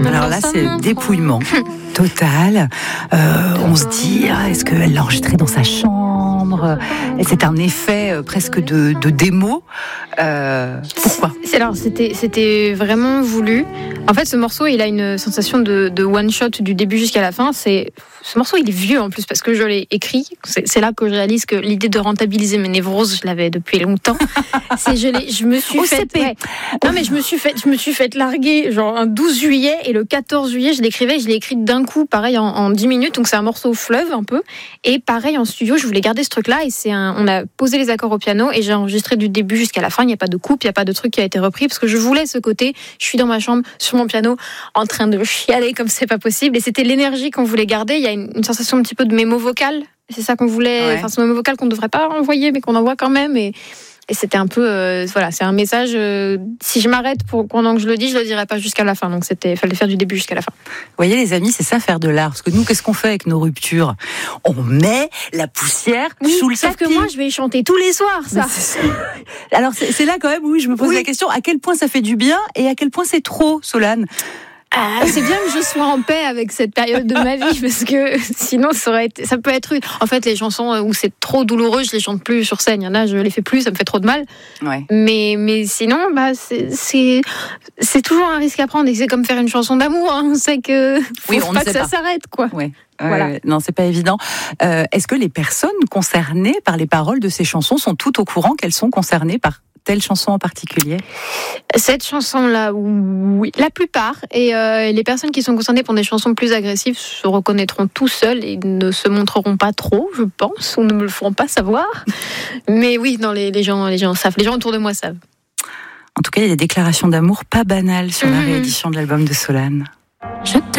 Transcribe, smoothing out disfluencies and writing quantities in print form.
Alors là, c'est dépouillement total. On se dit, est-ce qu'elle l'a enregistré dans sa chambre ? Et c'est un effet presque de démo. Pourquoi ? Alors, c'était vraiment voulu. En fait, ce morceau, il a une sensation de one-shot du début jusqu'à la fin. Ce morceau, il est vieux en plus parce que je l'ai écrit. C'est là que je réalise que l'idée de rentabiliser mes névroses, je l'avais depuis longtemps. Je me suis fait larguer genre un 12 juillet et le 14 juillet, je l'ai écrit d'un coup, pareil en 10 minutes. Donc c'est un morceau fleuve un peu. Et pareil en studio, je voulais garder ce truc-là et on a posé les accords au piano et j'ai enregistré du début jusqu'à la fin. Il n'y a pas de coupe, il n'y a pas de truc qui a été repris parce que je voulais ce côté. Je suis dans ma chambre sur mon piano en train de chialer comme c'est pas possible. Et c'était l'énergie qu'on voulait garder. Il y a une sensation un petit peu de mémo vocal. C'est ça qu'on voulait. Enfin, ce mémo vocal qu'on ne devrait pas envoyer, mais qu'on envoie quand même. Et c'était un peu, c'est un message. Si je m'arrête pendant que je le dis, je le dirai pas jusqu'à la fin. Donc fallait faire du début jusqu'à la fin. Vous voyez, les amis, c'est ça faire de l'art. Parce que nous, qu'est-ce qu'on fait avec nos ruptures ? On met la poussière sous le tapis. Sauf que moi, je vais y chanter tous les soirs, ça. Alors c'est là quand même où je me pose la question, à quel point ça fait du bien et à quel point c'est trop, Solane ? C'est bien que je sois en paix avec cette période de ma vie parce que sinon ça peut être. En fait, les chansons où c'est trop douloureux, je les chante plus sur scène. Il y en a, je les fais plus, ça me fait trop de mal. Ouais. Mais sinon, c'est toujours un risque à prendre et c'est comme faire une chanson d'amour. On sait que faut pas que ça s'arrête, quoi. Ouais. Voilà. Non, c'est pas évident. Est-ce que les personnes concernées par les paroles de ces chansons sont toutes au courant qu'elles sont concernées par telle chanson en particulier ? Cette chanson-là, oui, la plupart. Et les personnes qui sont concernées pour des chansons plus agressives se reconnaîtront tout seuls et ne se montreront pas trop, je pense, ou ne me le feront pas savoir. Mais oui, non, les gens savent. Les gens autour de moi savent. En tout cas, il y a des déclarations d'amour pas banales sur la réédition de l'album de Solane. Je te